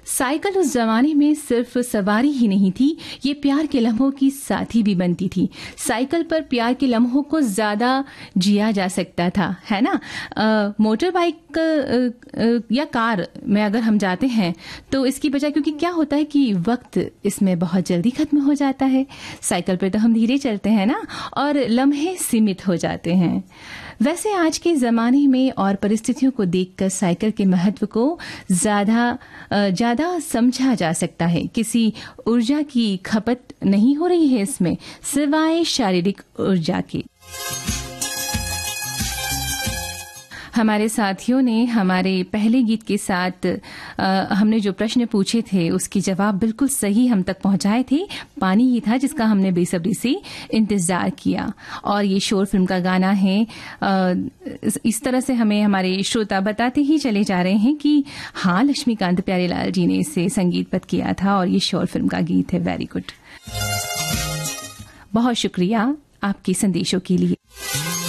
Cycle उस जमाने में सिर्फ सवारी ही नहीं थी, ये प्यार के लम्हों की साथी भी बनती थी। साइकिल पर प्यार के लम्हों को ज्यादा जिया जा सकता था, है ना। मोटर बाइक या कार में अगर हम जाते हैं तो इसकी बजाय, क्योंकि क्या होता है कि वक्त इसमें बहुत जल्दी खत्म हो जाता है। साइकिल पर तो हम धीरे चलते हैं ना, और लम्हे सीमित हो जाते हैं। वैसे आज के ज़माने में और परिस्थितियों को देखकर साइकिल के महत्व को ज़्यादा समझा जा सकता है। किसी ऊर्जा की खपत नहीं हो रही है इसमें, सिवाय शारीरिक ऊर्जा के। हमारे साथियों ने हमारे पहले गीत के साथ हमने जो प्रश्न पूछे थे उसके जवाब बिल्कुल सही हम तक पहुंचाए थे। पानी ही था जिसका हमने बेसब्री से इंतजार किया, और ये शोर फिल्म का गाना है। इस तरह से हमें हमारे श्रोता बताते ही चले जा रहे हैं कि हाँ, लक्ष्मीकांत प्यारेलाल जी ने इसे संगीतबद्ध किया था और ये शोर फिल्म का गीत है। वेरी गुड, बहुत शुक्रिया आपके संदेशों के लिए।